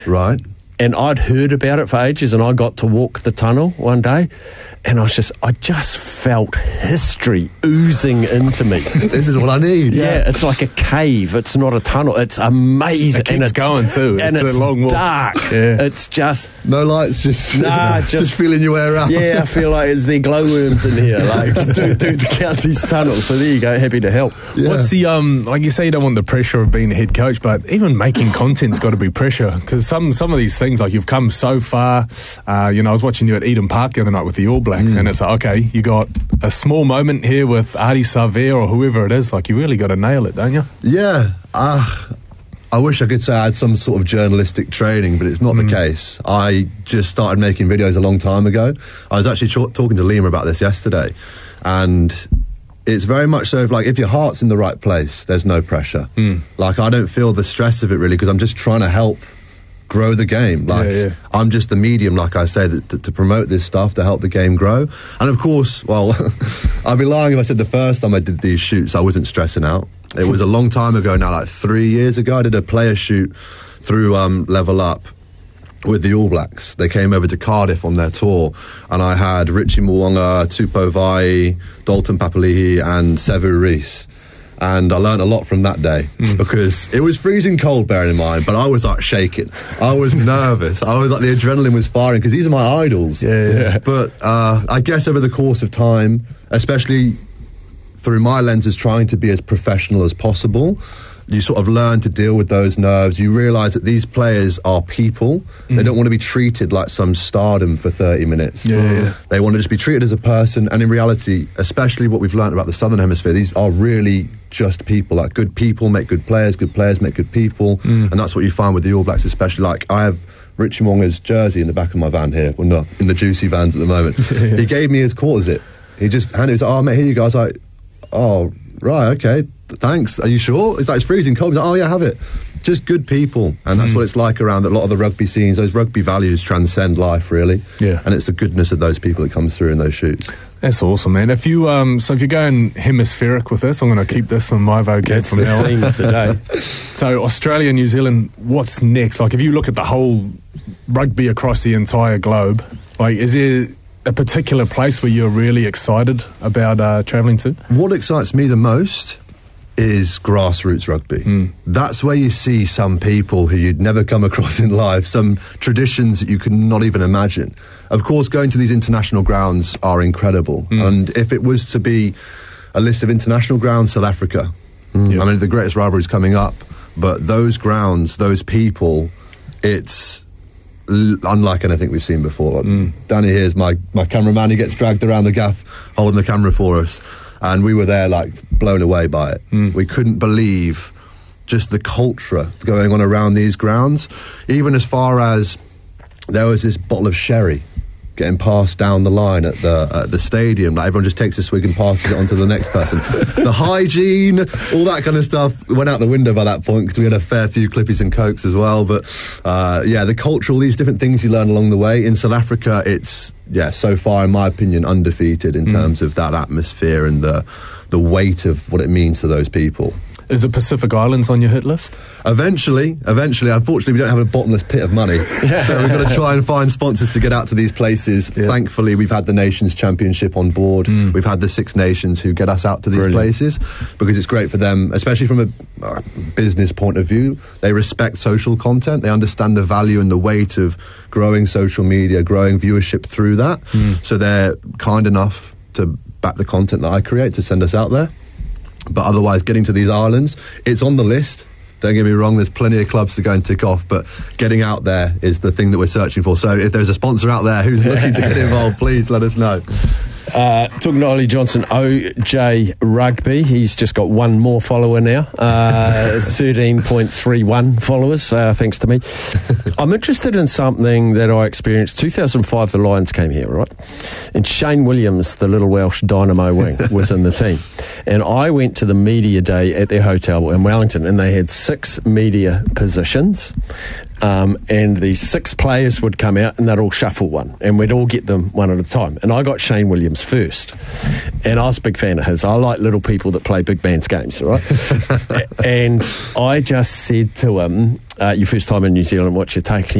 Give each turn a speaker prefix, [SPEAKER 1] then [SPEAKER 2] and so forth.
[SPEAKER 1] Right.
[SPEAKER 2] And I'd heard about it for ages, and I got to walk the tunnel one day, and I just felt history oozing into me.
[SPEAKER 1] This is what I need.
[SPEAKER 2] Yeah, it's like a cave. It's not a tunnel. It's amazing.
[SPEAKER 3] It keeps
[SPEAKER 2] and it's
[SPEAKER 3] going too.
[SPEAKER 2] And it's
[SPEAKER 3] a long walk.
[SPEAKER 2] dark.
[SPEAKER 3] Yeah.
[SPEAKER 2] It's just...
[SPEAKER 1] No lights, just feeling your way around.
[SPEAKER 2] Yeah, I feel like there's the glowworms in here. Like, do the county's tunnel. So there you go. Happy to help.
[SPEAKER 1] Yeah.
[SPEAKER 3] What's the, like you say, you don't want the pressure of being the head coach, but even making content's got to be pressure, because some of these things, like you've come so far. I was watching you at Eden Park the other night with the All Blacks, and it's like, okay, you got a small moment here with Ardie Savea or whoever it is. Like, you really got to nail it, don't you?
[SPEAKER 1] Yeah. I wish I could say I had some sort of journalistic training, but it's not the case. I just started making videos a long time ago. I was actually talking to Lima about this yesterday, and it's very much so, like, if your heart's in the right place, there's no pressure. Like, I don't feel the stress of it really, because I'm just trying to help grow the game. Like, I'm just the medium, like I say, to promote this stuff, to help the game grow. And of course, well, I'd be lying if I said the first time I did these shoots I wasn't stressing out. It was a long time ago now, like 3 years ago. I did a player shoot through Level Up with the All Blacks. They came over to Cardiff on their tour, and I had Richie Mwanga, Tupou Vai, Dalton Papali'i and Sevu Reece. And I learned a lot from that day, because it was freezing cold, bearing in mind, but I was like shaking. I was nervous. I was like, the adrenaline was firing, because these are my idols.
[SPEAKER 2] Yeah.
[SPEAKER 1] But I guess over the course of time, especially through my lenses, trying to be as professional as possible, you sort of learn to deal with those nerves. You realise that these players are people. They don't want to be treated like some stardom for 30 minutes. They want to just be treated as a person. And in reality, especially what we've learned about the Southern Hemisphere, these are really just people. Like, good people make good players make good people. And that's what you find with the All Blacks, especially. Like, I have Richie Mwanga's jersey in the back of my van here. Well, no, in the Juicy vans at the moment. He gave me his quarter zip. He just handed it. He was like, oh, mate, here you go. I was like, oh, right, okay, thanks. Are you sure? It's like, it's freezing cold. He's like, oh yeah, have it. Just good people. And that's what it's like around a lot of the rugby scenes. Those rugby values transcend life, really.
[SPEAKER 3] Yeah.
[SPEAKER 1] And it's the goodness of those people that comes through in those shoots.
[SPEAKER 3] That's awesome, man. If you so if you're going hemispheric with this, I'm going to keep this on my vocab from now on.
[SPEAKER 2] That's the theme today.
[SPEAKER 3] So Australia, New Zealand, what's next? Like, if you look at the whole rugby across the entire globe, like, is there a particular place where you're really excited about travelling to?
[SPEAKER 1] What excites me the most is grassroots rugby. That's where you see some people who you'd never come across in life, some traditions that you could not even imagine. Of course, going to these international grounds are incredible. And if it was to be a list of international grounds, South Africa. I mean, the greatest rivalry is coming up, but those grounds, those people, it's unlike anything we've seen before. Danny here's my cameraman. He gets dragged around the gaff holding the camera for us, and we were there, like, blown away by it. We couldn't believe just the culture going on around these grounds, even as far as there was this bottle of sherry getting passed down the line at the stadium. Like, everyone just takes a swig and passes it on to the next person. The hygiene, all that kind of stuff went out the window by that point, because we had a fair few Clippies and Cokes as well. But the culture, all these different things you learn along the way. In South Africa, it's, so far, in my opinion, undefeated in terms of that atmosphere and the weight of what it means to those people.
[SPEAKER 3] Is the Pacific Islands on your hit list?
[SPEAKER 1] Eventually. Unfortunately, we don't have a bottomless pit of money, so we've got to try and find sponsors to get out to these places. Thankfully, we've had the Nations Championship on board. We've had the Six Nations who get us out to these places, because it's great for them, especially from a business point of view. They respect social content. They understand the value and the weight of growing social media, growing viewership through that. So they're kind enough to back the content that I create, to send us out there. But otherwise, getting to these islands, it's on the list. Don't get me wrong, there's plenty of clubs to go and tick off, but getting out there is the thing that we're searching for. So if there's a sponsor out there who's looking to get involved, please let us know.
[SPEAKER 2] Talking to Ollie Johnson, OJ Rugby. He's just got one more follower now, 13.31 followers, thanks to me. I'm interested in something that I experienced. 2005, the Lions came here, right? And Shane Williams, the little Welsh dynamo wing, was in the team. And I went to the media day at their hotel in Wellington, and they had 6 media positions. and the 6 players would come out and they'd all shuffle one, and we'd all get them one at a time. And I got Shane Williams first, and I was a big fan of his. I like little people that play big man's games, right? And I just said to him, your first time in New Zealand, what's your take?